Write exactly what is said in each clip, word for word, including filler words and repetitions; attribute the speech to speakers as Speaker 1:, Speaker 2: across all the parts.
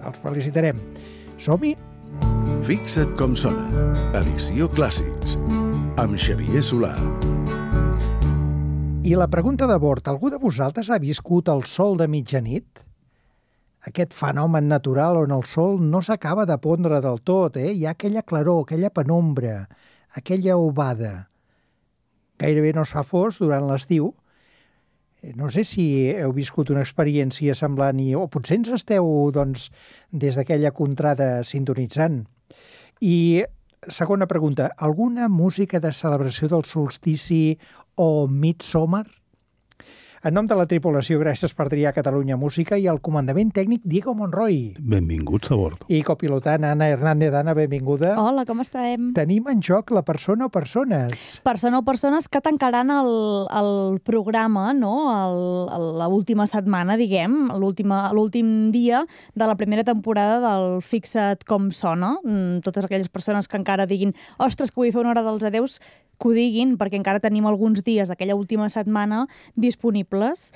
Speaker 1: els felicitarem. Som-hi?
Speaker 2: Fixa't com sona. Edició Clàssics. Amb Xavier Solà.
Speaker 1: I la pregunta de bord, algú de vosaltres ha viscut el sol de mitjanit? Aquest fenomen natural on el sol no s'acaba de pondre del tot, eh? Hi ha aquella claror, aquella penombra, aquella ovada. Gairebé no es fa fos durant l'estiu. No sé si heu viscut una experiència semblant i, o potser ens esteu, doncs, des d'aquella contrada sintonitzant. I segona pregunta, alguna música de celebració del solstici o Midsommar? En nom de la tripulació, gràcies per triar Catalunya Música i el comandament tècnic Diego Monroy.
Speaker 3: Benvinguts a bord.
Speaker 1: I copilotant Anna Hernández. Anna, benvinguda.
Speaker 4: Hola, com estem?
Speaker 1: Tenim en joc la persona o persones.
Speaker 4: Persona o persones que tancaran el, el programa, no? L'última setmana, diguem, l'últim dia de la primera temporada del Fixa't com sona. Totes aquelles persones que encara diguin ostres, que vull fer una hora dels adeus, que ho diguin, perquè encara tenim alguns dies d'aquella última setmana disponibles.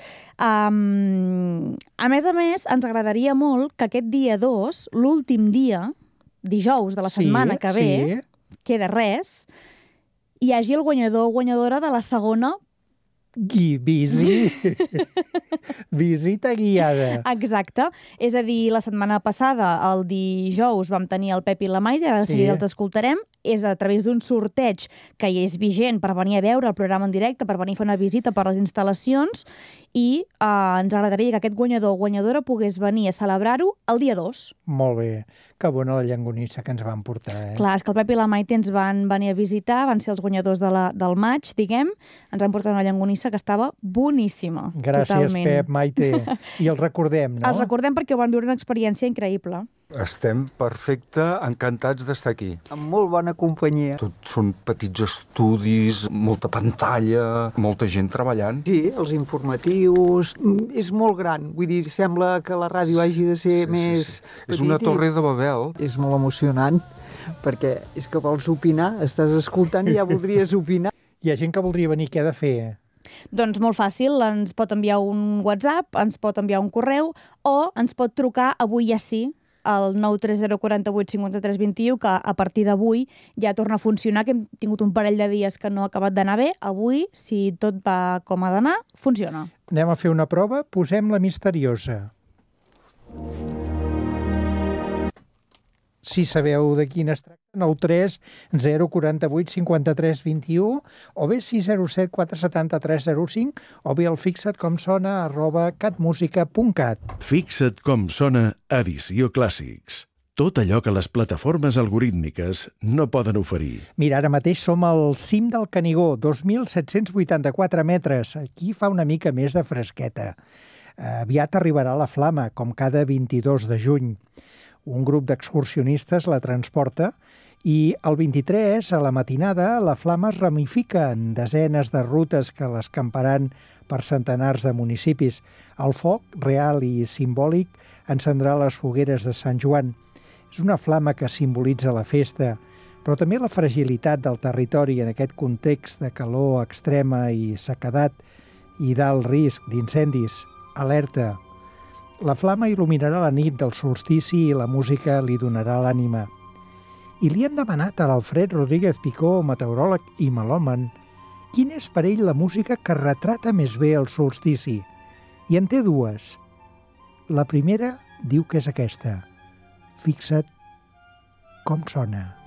Speaker 4: Um, a més a més, ens agradaria molt que aquest dia dos, l'últim dia, dijous de la setmana
Speaker 1: sí,
Speaker 4: que ve,
Speaker 1: sí.
Speaker 4: queda res, hi hagi el guanyador o guanyadora de la segona
Speaker 1: Visi... visita guiada.
Speaker 4: Exacte. És a dir, la setmana passada, el dijous, vam tenir el Pep i la Maite, ara de seguida els escoltarem. És a través d'un sorteig que hi és vigent per venir a veure el programa en directe, per venir a fer una visita per les instal·lacions, i eh, ens agradaria que aquest guanyador o guanyadora pogués venir a celebrar-ho el dia dos.
Speaker 1: Molt bé. Que bona la llangonissa que ens van portar, eh?
Speaker 4: Clar, és que el Pep i la Maite ens van venir a visitar, van ser els guanyadors de la, del maig, diguem, ens van portar una llangonissa que estava boníssima.
Speaker 1: Gràcies,
Speaker 4: totalment.
Speaker 1: Pep, Maite. I el recordem, no?
Speaker 4: Els recordem perquè van viure una experiència increïble.
Speaker 5: Estem perfecte, encantats d'estar aquí.
Speaker 6: Amb molt bona companyia.
Speaker 5: Tot són petits estudis, molta pantalla, molta gent treballant.
Speaker 6: Sí, els informatius... És molt gran, vull dir, sembla que la ràdio hagi de ser
Speaker 5: sí,
Speaker 6: més...
Speaker 5: Sí, sí. És una torre de Babel.
Speaker 6: És molt emocionant, perquè és que vols opinar, estàs escoltant i ja voldries opinar.
Speaker 1: Hi ha gent que voldria venir, què ha de fer?
Speaker 4: Doncs molt fàcil, ens pot enviar un WhatsApp, ens pot enviar un correu o ens pot trucar avui ja sí, al nou tres zero quatre vuit cinc tres dos u, que a partir d'avui ja torna a funcionar, que hem tingut un parell de dies que no ha acabat d'anar bé. Avui, si tot va com ha d'anar, funciona.
Speaker 1: Anem a fer una prova, posem la misteriosa. Si sabeu de quina es tracta, nou tres zero quatre vuit cinc tres dos u, o bé sis zero set quatre set tres zero cinc, o bé el fixa't com sona arroba catmusica punt cat.
Speaker 2: Fixa't com sona, edició Clàssics. Tot allò que les plataformes algorítmiques no poden oferir.
Speaker 1: Mira, ara mateix som al cim del Canigó, dos mil set-cents vuitanta-quatre metres. Aquí fa una mica més de fresqueta. Aviat arribarà la Flama, com cada vint-i-dos de juny. Un grup d'excursionistes la transporta i el vint-i-tres, a la matinada, la Flama es ramifica en desenes de rutes que l'escamparan per centenars de municipis. El foc, real i simbòlic, encendrà les fogueres de Sant Joan. És una flama que simbolitza la festa, però també la fragilitat del territori en aquest context de calor extrema i sequedat i d'alt risc d'incendis. Alerta! La flama il·luminarà la nit del solstici i la música li donarà l'ànima. I li hem demanat a l'Alfred Rodríguez Picó, meteoròleg i melòman, quina és per ell la música que retrata més bé el solstici. I en té dues. La primera diu que és aquesta. Fixa't com sona.